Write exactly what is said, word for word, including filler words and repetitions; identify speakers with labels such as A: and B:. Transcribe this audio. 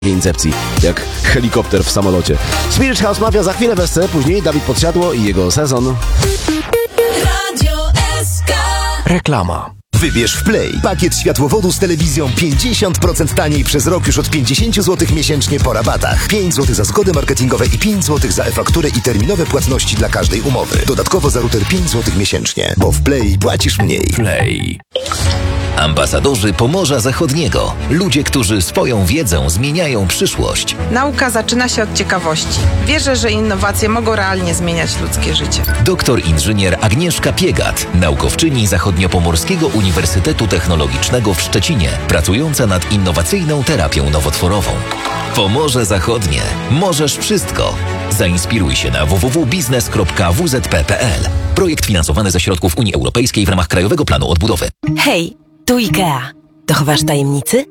A: incepcji, jak helikopter w samolocie. Spirit House Mafia za chwilę wesce, później Dawid Podsiadło i jego sezon.
B: Radio S K.
C: Reklama.
D: Wybierz w Play pakiet światłowodu z telewizją pięćdziesiąt procent taniej przez rok już od pięćdziesiąt złotych miesięcznie po rabatach. pięć złotych za zgody marketingowe i pięć złotych za e-fakturę i terminowe płatności dla każdej umowy. Dodatkowo za router pięć złotych miesięcznie, bo w Play płacisz mniej.
C: Play.
E: Ambasadorzy Pomorza Zachodniego. Ludzie, którzy swoją wiedzą zmieniają przyszłość.
F: Nauka zaczyna się od ciekawości. Wierzę, że innowacje mogą realnie zmieniać ludzkie życie.
E: Doktor inżynier Agnieszka Piegat, naukowczyni Zachodniopomorskiego Uniwersytetu Technologicznego w Szczecinie, pracująca nad innowacyjną terapią nowotworową. Pomorze Zachodnie. Możesz wszystko. Zainspiruj się na w w w kropka biznes kropka w z p kropka p l. Projekt finansowany ze środków Unii Europejskiej w ramach Krajowego Planu Odbudowy.
G: Hej, tu IKEA. Dochowasz tajemnicy?